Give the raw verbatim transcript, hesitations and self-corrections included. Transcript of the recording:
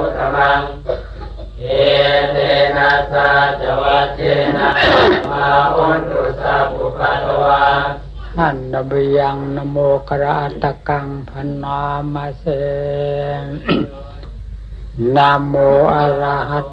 พุทธมังเอเตนะสาจวัชเชนะมาอุนตุสัพพุปัตวาอันนบยังนโมกราตกังพนามาเสนะโมอะระหะ